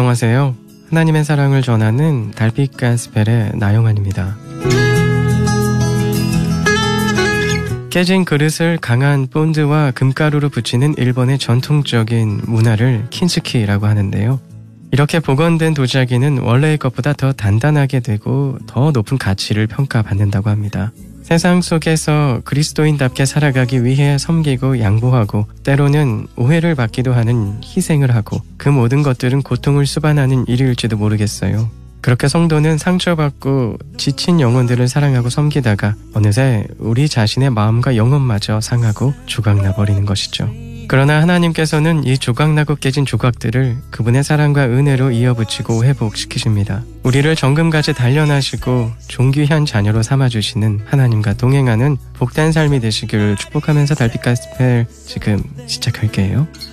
안녕하세요. 하나님의 사랑을 전하는 달빛 가스펠의 나영환입니다. 깨진 그릇을 강한 본드와 금가루로 붙이는 일본의 전통적인 문화를 킨스키라고 하는데요. 이렇게 복원된 도자기는 원래의 것보다 더 단단하게 되고 더 높은 가치를 평가받는다고 합니다. 세상 속에서 그리스도인답게 살아가기 위해 섬기고 양보하고 때로는 오해를 받기도 하는 희생을 하고 그 모든 것들은 고통을 수반하는 일일지도 모르겠어요. 그렇게 성도는 상처받고 지친 영혼들을 사랑하고 섬기다가 어느새 우리 자신의 마음과 영혼마저 상하고 조각나버리는 것이죠. 그러나 하나님께서는 이 조각나고 깨진 조각들을 그분의 사랑과 은혜로 이어붙이고 회복시키십니다. 우리를 정금같이 단련하시고 존귀한 자녀로 삼아주시는 하나님과 동행하는 복된 삶이 되시길 축복하면서 달빛 가스펠 지금 시작할게요.